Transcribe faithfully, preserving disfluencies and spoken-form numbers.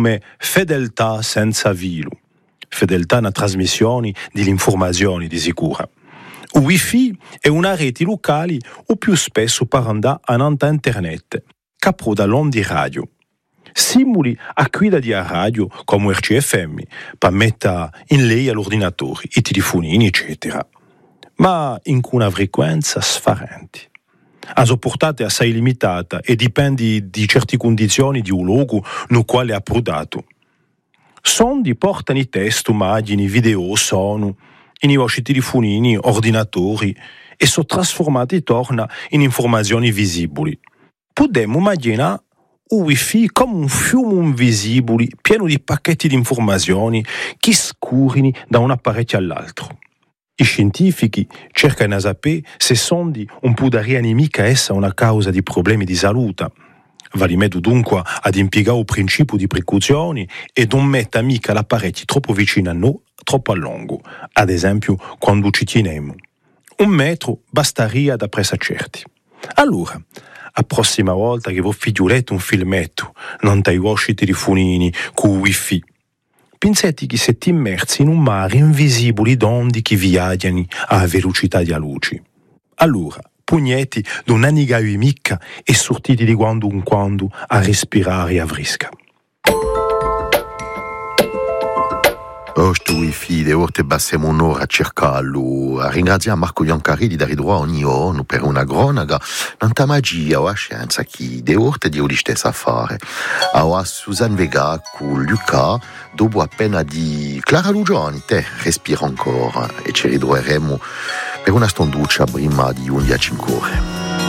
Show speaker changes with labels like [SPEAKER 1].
[SPEAKER 1] come fedeltà senza vilo. Fedeltà nella trasmissione dell'informazione di sicura. Il wifi è una rete locale o più spesso per andare a internet, capro da onde radio. Simuli a guida di radio come R C F M, per mettere in lei all'ordinatore, i telefonini, eccetera. Ma in una frequenza sfarente. La sua portata è assai limitata e dipende di certe condizioni di un luogo nel quale è approdato. Sondi portano i testo, immagini, video, suono, in i vostri telefonini, ordinatori e sono trasformati e torna in informazioni visibili. Potremmo immaginare il wifi come un fiume invisibile pieno di pacchetti di informazioni che scorrono da un apparecchio all'altro. I scientifici cercano di sapere se sondi non potrebbero mica essere una causa di problemi di salute. Vale meglio dunque ad impiegare il principio di precauzione e non mettere mica l'apparecchio troppo vicino a noi, troppo a lungo, ad esempio quando ci teniamo. Un metro basterebbe da presa certi. Allora, la prossima volta che voi figliolete un filmetto, non dai vostri telefonini con wifi, pensate che siete immersi in un mare invisibile d'onde che viaggiano a velocità di luce. Allora, pugneti d'un'aniga mica e sortiti di quando in quando a respirare a fresca.
[SPEAKER 2] Oh, sto wifi, de orte bassiamo un'ora a cercarlo. A ringraziare Marco Iancari di dare droit ogni giorno per una cronaca, tanta magia o a scienza che de orte di ogni stessa a fare. A Susanne Vega con Luca, dopo appena di Clara Lugioni, te respira ancora e ci ritroveremo per una stonduccia prima di undici ore.